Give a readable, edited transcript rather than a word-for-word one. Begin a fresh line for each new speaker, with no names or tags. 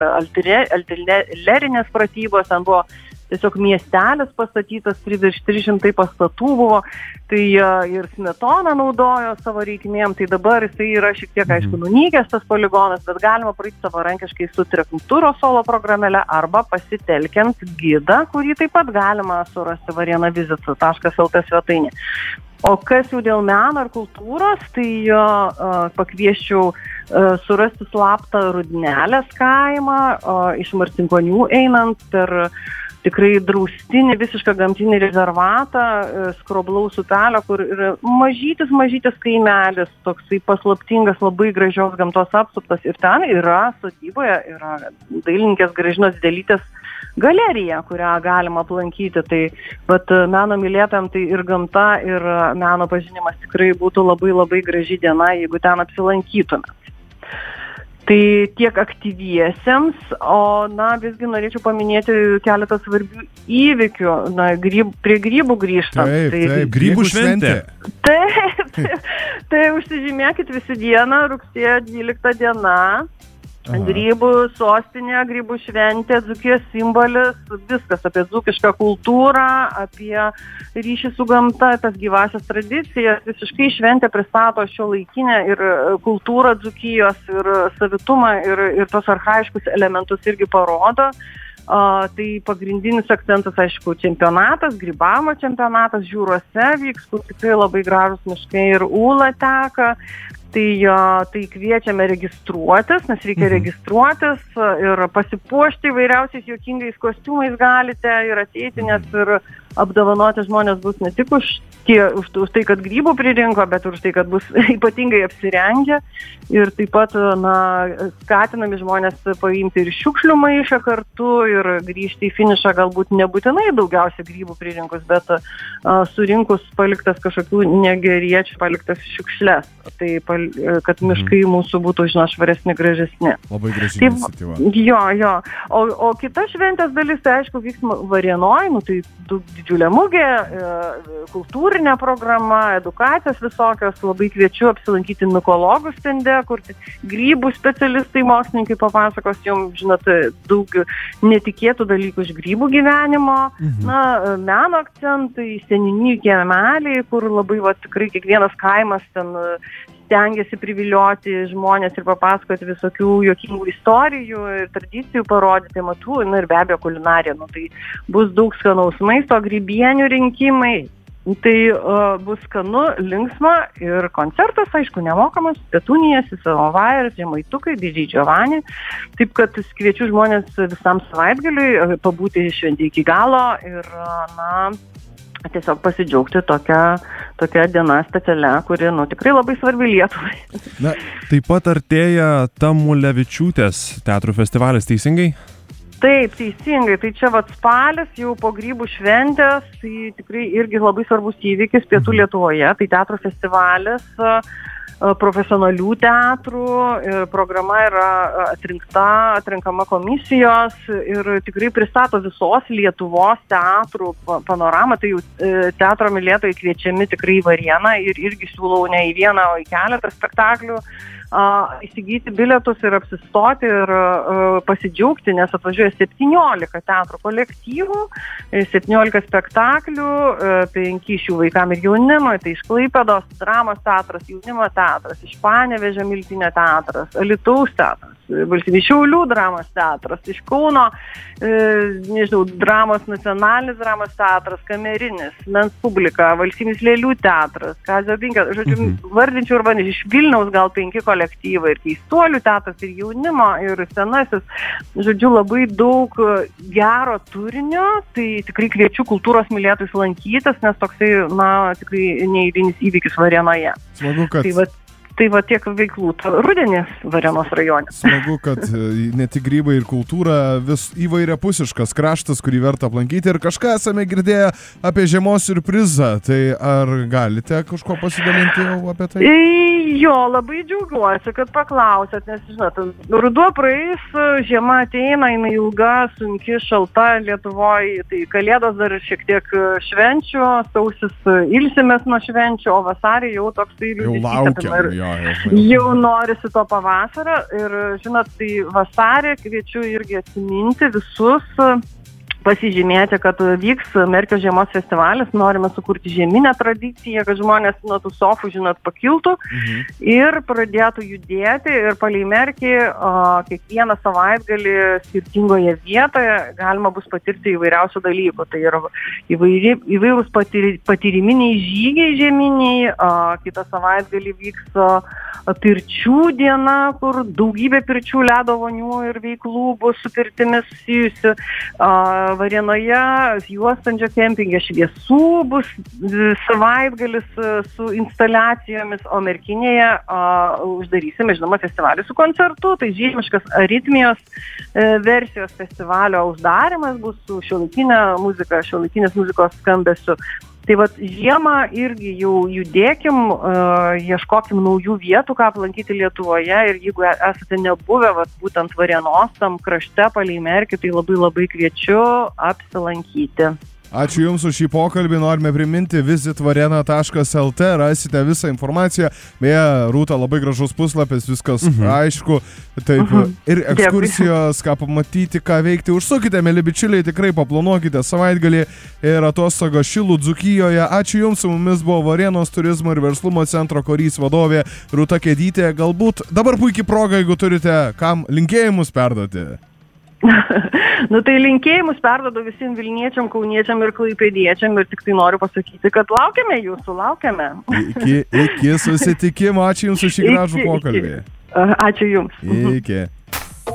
artilerinės pratybos, ten buvo tiesiog miestelis pastatytas, virš 300 pastatų buvo, tai ir Smetona naudojo savo reikmėm, tai dabar jisai yra šiek tiek, aišku, nunykęs tas poligonas, bet galima praeiti savarankiškai su Trekmtūros solo programėle arba pasitelkiant gidą, kurį taip pat galima surasti varėnavisit.lt svetainė. O kas jau dėl meno ir kultūros, tai pakviesčiau surasti slaptą Rudnelės kaimą, iš Marcinkonių einant per tikrai draustinį, visišką gamtinį rezervatą, Skroblaus upelio, kur yra mažytis kaimelis, toksai paslaptingas, labai gražios gamtos apsuptas. Ir ten yra sodyboje, yra dailininkės Gražinos Delytės galerija, kurią galima aplankyti. Tai meno mylėtojams tai ir gamta, ir meno pažinimas tikrai būtų labai labai graži diena, jeigu ten apsilankytume. Tai tiek aktyviesiems, o visgi norėčiau paminėti keletą svarbių įvykių, prie grybų grįžtant.
Taip, grybų šventė.
Tai užsižymėkit visi dieną, rugsėjo 12 diena. Grybų sostinė, grybų šventė, Dzūkijos simbolis, viskas apie dzūkišką kultūrą, apie ryšį su gamta, tas gyvasias tradicijas. Visiškai šventė pristato šiuolaikinę ir kultūrą Dzūkijos ir savitumą ir tos archaiškus elementus irgi parodo. Tai pagrindinis akcentas, aišku, čempionatas, grybavimo čempionatas Žiūruose vyks, kur tikrai labai gražus miškai ir ūla teka. Tai kviečiame registruotis, nes reikia registruotis ir pasipuošti įvairiausiais juokingais kostiumais galite ir ateiti, nes ir apdovanoti žmonės bus ne tik už tai, kad grybų pririnko, bet ir už tai, kad bus ypatingai apsirengę. Ir taip pat skatinami žmonės paimti ir šiukšlių maišą kartu ir grįžti į finišą galbūt nebūtinai daugiausia grybų pririnkus, bet surinkus paliktas kažkokių negeriečių paliktas šiukšles. Tai kad miškai mūsų būtų, švaresni, gražesni.
Labai graži iniciatyva.
Jo. O kita šventės dalis, tai aišku, vyks Varėnoj, tai didžiulė mugė, kultūrinė programa, edukacijos visokios. Labai kviečiu apsilankyti mikologų stende, kur grybų specialistai, mokslininkai papasakos jums, daug netikėtų dalykų iš grybų gyvenimo. Meno akcentai, seniūnijų kiemeliai, kur labai tikrai kiekvienas kaimas ten stengiasi privilioti žmonės ir papasakoti visokių juokingų istorijų ir tradicijų parodyti, ir be abejo kulinarija. Tai bus daug skanaus maisto, grybienių rinkimai. Tai bus skanu, linksma ir koncertas, aišku, nemokamas, Petunijas, Samovair, Žemaitukai, Didžiai Giovanni. Taip, kad kviečiu žmonės visam savaitgaliui pabūti šventį iki galo ir, tiesiog pasidžiaugti tokia diena specialia, kuri, tikrai labai svarbi Lietuvai.
Taip pat artėja Tamulevičiūtės teatrų festivalis, teisingai?
Taip, teisingai. Tai čia spalis, jau po grybų šventės, tai tikrai irgi labai svarbus įvykis Pietų Lietuvoje. Tai teatro festivalis, profesionalių teatrų ir programa yra atrenkama komisijos ir tikrai pristato visos Lietuvos teatrų panoramą. Tai jau teatro mylėtojai kviečiami tikrai į Varėną ir irgi siūlau ne į vieną, o į keletą spektaklių įsigyti bilietus ir apsistoti ir pasidžiaugti, nes atvažiuoja 17 teatro kolektyvų, 17 spektaklių, 5 iš jų vaikam ir jaunimui, tai iš Klaipėdos dramos teatras, jaunimo teatras, iš Panevėžio Miltinio teatras, Alytaus teatras, Valstybės Šiaulių dramos teatras, iš Kauno, dramos nacionalinis dramos teatras, kamerinis, Mens publika, Valstybinis Lėlių teatras, Kazio Binkio, vardinčiau arba iš Vilniaus gal 5 kolektyvai ir Keistuolių teatras, ir jaunimo, ir senasis. Labai daug gero turinio, tai tikrai kviečiu kultūros mylėtojus lankytis, nes toksai, tikrai neįlinis įvykis Varėnoje.
Smagu, kad...
Tai tiek veiklų rudenį Varėnos rajone.
Smagu, kad ne tik grybai ir kultūra, vis įvairiapusiškas kraštas, kurį verta aplankyti. Ir kažką esame girdėję apie žiemos siurprizą. Tai ar galite kažko pasidalinti jau apie tai?
Jo, labai džiaugiuosi, kad paklausėt, nes, ruduo praeis, žiema ateina, jinai ilga, sunki, šalta Lietuvoje, tai kalėdos dar šiek tiek švenčių, sausis ilsimės nuo švenčių, o vasarį jau toksai
jau laukiam, jo.
Jau norisi to pavasario ir, žinot, tai vasarį kviečiu irgi atsiminti visus, pasižymėti, kad vyks Merkio žiemos festivalis, norime sukurti žieminę tradiciją, kad žmonės nuo tų sofų, žinot, pakiltų ir pradėtų judėti ir palei Merkį kiekvieną savaitgalį skirtingoje vietoje galima bus patirti įvairiausių dalykų. Tai yra įvairūs patyriminiai žygiai žieminiai, kitą savaitgalį vyks pirčių diena, kur daugybė pirčių, ledo vonių ir veiklų bus su pirtimis susijusi. Varėnoje, Juostančio kempinge šviesų bus savaitgalis su instaliacijomis, o Merkinėje uždarysime, žinoma, festivalį su koncertu, tai žiemiškas Aritmijos versijos festivalio uždarimas bus su šiuolaikinės muzikos skambesiu. Tai vat žiemą irgi jau judėkim, ieškokim naujų vietų, ką aplankyti Lietuvoje ir jeigu esate nebuvę būtent Varėnos tam krašte palei Merkį, tai labai labai kviečiu apsilankyti.
Ačiū Jums už šį pokalbį, norime priminti visitvarena.lt, rasite visą informaciją, beje, Rūta, labai gražus puslapis, viskas aišku, taip, ir ekskursijos, ką pamatyti, ką veikti, užsukite, mėly bičiuliai, tikrai paplanuokite savaitgalį ir atostogą Šilų Dzūkijoje. Ačiū Jums, su mumis buvo Varėnos turizmo ir verslumo centro Korys vadovė Rūta Kedytė, galbūt dabar puikiai proga, jeigu turite kam linkėjimus perduoti.
Nu tai linkėjimus perdodu visiems Vilniečiam, Kauniečiam ir Klaipėdiečiam ir tik tai noriu pasakyti, kad laukiame jūsų, laukiame.
Iki susitikimo, ačiū Jums už šį gražų pokalbį.
Ačiū Jums.
Iki.